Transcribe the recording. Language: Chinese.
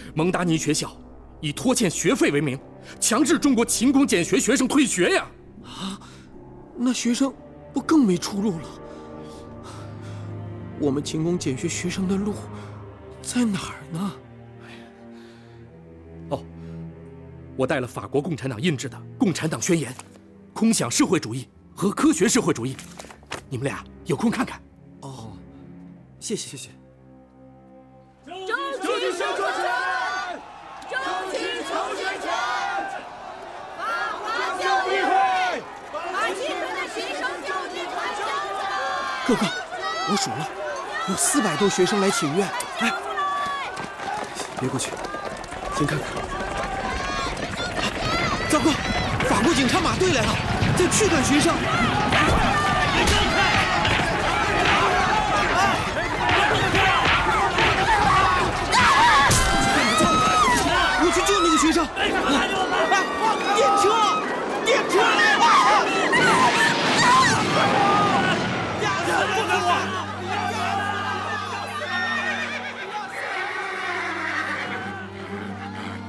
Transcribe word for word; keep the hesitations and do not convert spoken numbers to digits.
蒙达尼学校以拖欠学费为名，强制中国勤工俭学学生退学呀！ 啊，那学生不更没出路了？我们勤工俭学学生的路在哪儿呢？ 哦，我带了法国共产党印制的《共产党宣言》，空想社会主义和科学社会主义，你们俩有空看看。 哦，谢谢谢谢。 争取生存权，争取求学权，法华教育会把青春的学生就地传承。 哥哥，我数了，有四百多学生来请愿。哎，别过去，先看看。糟糕，法国警察马队来了，在驱赶学生。